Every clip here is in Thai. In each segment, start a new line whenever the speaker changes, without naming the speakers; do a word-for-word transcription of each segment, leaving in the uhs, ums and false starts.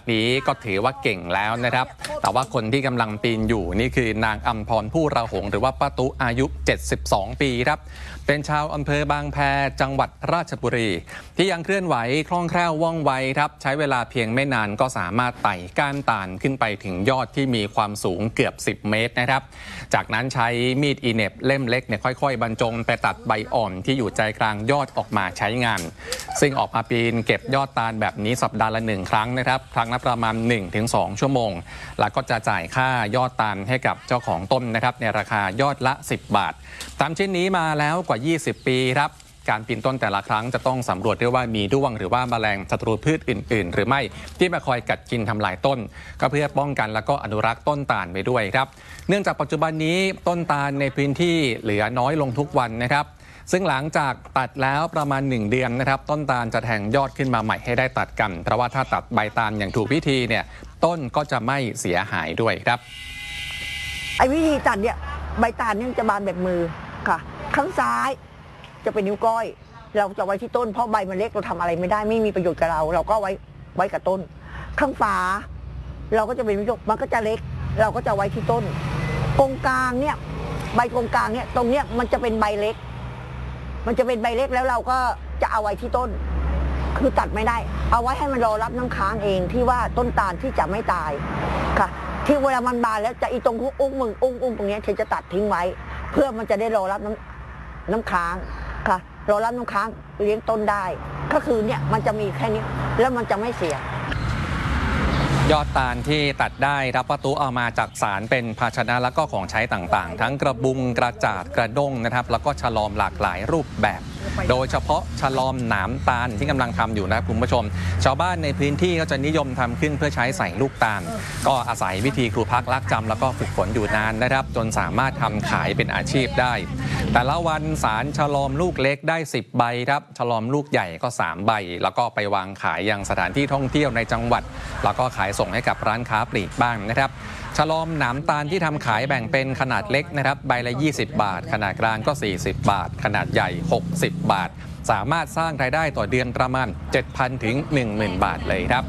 นี้ก็ถือว่าเก่งแล้วนะครับแต่ว่าคนที่กำลังปีนอยู่นี่คือนางอัมพรผู้ระหงหรือว่าป้าตุ๊อายุเจ็ดสิบสองปีครับเป็นชาวอำเภอบางแพจังหวัดราชบุรีที่ยังเคลื่อนไหวคล่องแคล่วว่องไวครับใช้เวลาเพียงไม่นานก็สามารถไต่ก้านตาลขึ้นไปถึงยอดที่มีความสูงเกือบสิบเมตรนะครับจากนั้นใช้มีดอีเน็บเล่มเล็กเนี่ยค่อยๆบรรจงไปตัดใบอ่อนที่อยู่ใจกลางยอดออกมาใช้งานซึ่งออกมาปีนเก็บยอดตาลแบบนี้สัปดาห์ละหนึ่งครั้งนะครับครั้งละประมาณ หนึ่งถึงสอง ชั่วโมงแล้วก็จะจ่ายค่ายอดตาลให้กับเจ้าของต้นนะครับในราคายอดละสิบบาทตามเช่นนี้มาแล้วกว่ายี่สิบปีครับการปีนต้นแต่ละครั้งจะต้องสำรวจด้วยว่ามีด้วงหรือว่าแมลงศัตรูพืชอื่นๆหรือไม่ที่มาคอยกัดกินทำลายต้นก็เพื่อป้องกันแล้วก็อนุรักษ์ต้นตาลไปด้วยครับเนื่องจากปัจจุบันนี้ต้นตาลในพื้นที่เหลือน้อยลงทุกวันนะครับซึ่งหลังจากตัดแล้วประมาณหนึ่งเดือนนะครับต้นตาลจะแทงยอดขึ้นมาใหม่ให้ได้ตัดกันเพราะว่าถ้าตัดใบตาลอย่างถูกวิธีเนี่ยต้นก็จะไม่เสียหายด้วยครับ
ไอ้วิธีตัดเนี่ยใบตาลนี่จะบานแบบมือค่ะข้างซ้ายจะเป็นนิ้วก้อยเราจะไว้ที่ต้นเพราะใบมันเล็กเราทำอะไรไม่ได้ไม่มีประโยชน์กับเราเราก็ไว้ไว้กับต้นข้างฝาเราก็จะเป็นวิจมันก็จะเล็กเราก็จะไว้ที่ต้นตรงกลางเนี่ยใบตรงกลางเนี่ยตรงเนี้ยมันจะเป็นใบเล็กมันจะเป็นใบเล็กแล้วเราก็จะเอาไว้ที่ต้นคือตัดไม่ได้เอาไว้ให้มันรอรับน้ำค้างเองที่ว่าต้นตาลที่จะไม่ตายค่ะที่เวลามันบานแล้วจะอีตรงอุ้งมึงอุ้งอุ้งตรงนี้ฉันจะตัดทิ้งไว้เพื่อมันจะได้รอรับน้ำน้ำค้างค่ะรอรับน้ำค้างเลี้ยงต้นได้ก็คือเนี่ยมันจะมีแค่นี้แล้วมันจะไม่เสีย
ยอดตาลที่ตัดได้รับป้าตุ๊เอามาจากสารเป็นภาชนะแล้วก็ของใช้ต่างๆทั้งกระบุงกระจาดกระด้งนะครับแล้วก็ฉลอมหลากหลายรูปแบบโดยเฉพาะฉลอมหนามตาลที่กำลังทำอยู่นะคุณผู้ชมชาวบ้านในพื้นที่ก็จะนิยมทำขึ้นเพื่อใช้ใส่ลูกตาลก็อาศัยวิธีครูพักลักจำแล้วก็ฝึกฝนอยู่นานนะครับจนสามารถทำขายเป็นอาชีพได้แต่ละวันสารฉลอมลูกเล็กได้สิบใบครับฉลอมลูกใหญ่ก็สามใบแล้วก็ไปวางขายยังสถานที่ท่องเที่ยวในจังหวัดแล้วก็ขายส่งให้กับร้านค้าปลีกบ้างนะครับฉลอมหนามตาลที่ทำขายแบ่งเป็นขนาดเล็กนะครับใบละยี่สิบบาทขนาดกลางก็สี่สิบบาทขนาดใหญ่หกสิบบาทสามารถสร้างรายได้ต่อเดือนประมาณ เจ็ดพัน ถึง หนึ่งหมื่น บาทเลยครับ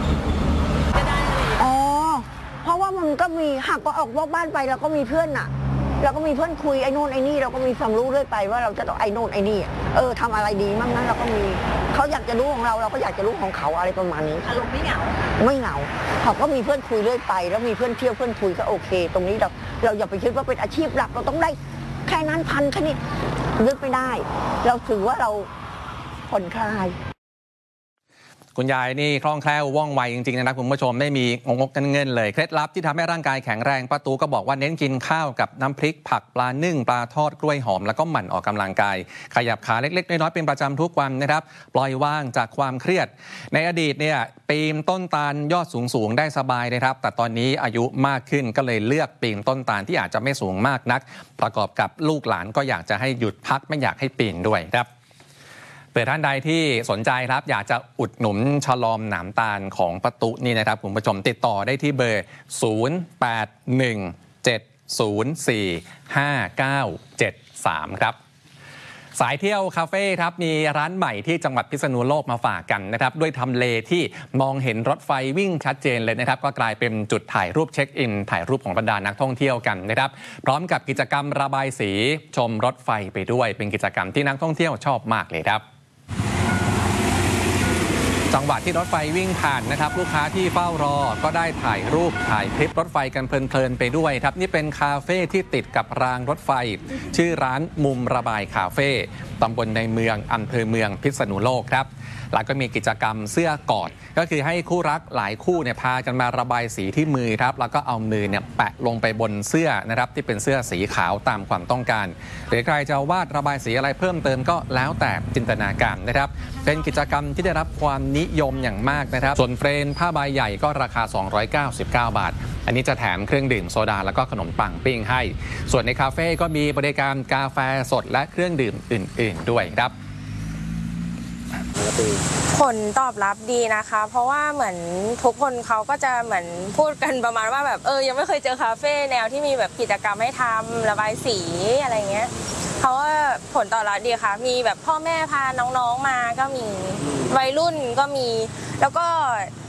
อ๋อเพราะว่ามันก็มีหักก็ออกนอกบ้านไปเราก็มีเพื่อนน่ะเราก็มีเพื่อนคุยไอ้นู่นไอ้นี่เราก็มีความรู้เรื่อยไปว่าเราจะต้องไอ้นู่นไอ้นี่เออทำอะไรดีมั่งนั้นเราก็มีเขาอยากจะรู้ของเราเราก็อยากจะรู้ของเขาอะไรประมาณนี้
อารมณ์ไม่เหงา
ไม่เหงาเขาก็มีเพื่อนคุยเรื่อยไปแล้วมีเพื่อนเที่ยวเพื่อนคุยก็โอเคตรงนี้เราเราอย่าไปคิดว่าเป็นอาชีพหลักเราต้องได้แค่นั้นพันแค่นี้เลือกไม่ได้เราถือว่าเราผ่อนคลาย
คุณยายนี่คล่องแคล่วว่องไวจริงๆนะครับคุณผู้ชมไม่มีงงๆเงินๆเลยเคล็ดลับที่ทำให้ร่างกายแข็งแรงป้าตุ๊ก็บอกว่าเน้นกินข้าวกับน้ำพริกผักปลานึ่งปลาทอดกล้วยหอมแล้วก็หมั่นออกกำลังกายขยับขาเล็กๆน้อยๆเป็นประจำทุกวันนะครับปล่อยว่างจากความเครียดในอดีตเนี่ยปีนต้นตาลยอดสูงๆได้สบายนะครับแต่ตอนนี้อายุมากขึ้นก็เลยเลือกปีนต้นตาลที่อาจจะไม่สูงมากนักประกอบกับลูกหลานก็อยากจะให้หยุดพักไม่อยากให้ปีนด้วยครับเผื่อท่านใดที่สนใจครับอยากจะอุดหนุนฉลอมหนามตาลของป้าตุ๊นี่นะครับคุณผู้ชมติดต่อได้ที่เบอร์ศูนย์ แปด หนึ่ง เจ็ด ศูนย์ สี่ ห้า เก้า เจ็ด สามครับสายเที่ยวคาเฟ่ครับมีร้านใหม่ที่จังหวัดพิษณุโลกมาฝากกันนะครับด้วยทำเลที่มองเห็นรถไฟวิ่งชัดเจนเลยนะครับก็กลายเป็นจุดถ่ายรูปเช็คอินถ่ายรูปของบรรดานักท่องเที่ยวกันนะครับพร้อมกับกิจกรรมระบายสีชมรถไฟไปด้วยเป็นกิจกรรมที่นักท่องเที่ยวชอบมากเลยครับจังหวะที่รถไฟวิ่งผ่านนะครับลูกค้าที่เฝ้ารอก็ได้ถ่ายรูปถ่ายคลิปรถไฟกันเพลินๆไปด้วยครับนี่เป็นคาเฟ่ที่ติดกับรางรถไฟชื่อร้านมุมระบายคาเฟ่ตำบลในเมืองอำเภอเมืองพิษณุโลกครับแล้วก็มีกิจกรรมเสื้อกอดก็คือให้คู่รักหลายคู่เนี่ยพากันมาระบายสีที่มือครับแล้วก็เอามือเนี่ยแปะลงไปบนเสื้อนะครับที่เป็นเสื้อสีขาวตามความต้องการหรือใครจะวาดระบายสีอะไรเพิ่มเติมก็แล้วแต่จินตนาการนะครับเป็นกิจกรรมที่ได้รับความนิยมอย่างมากนะครับส่วนเฟรนผ้าใบใหญ่ก็ราคาสองร้อยเก้าสิบเก้าบาทอันนี้จะแถมเครื่องดื่มโซดาแล้วก็ขนมปังปิ้งให้ส่วนในคาเฟ่ก็มีบริการกาแฟสดและเครื่องดื่มอื่นๆด้วยครับ
ผลตอบรับดีนะคะเพราะว่าเหมือนทุกคนเขาก็จะเหมือนพูดกันประมาณว่าแบบเออยังไม่เคยเจอคาเฟ่แนวที่มีแบบกิจกรรมให้ทำระบายสีอะไรเงี้ยเพราะว่าผลตอบรับดีค่ะมีแบบพ่อแม่พาน้องๆมาก็มีวัยรุ่นก็มีแล้วก็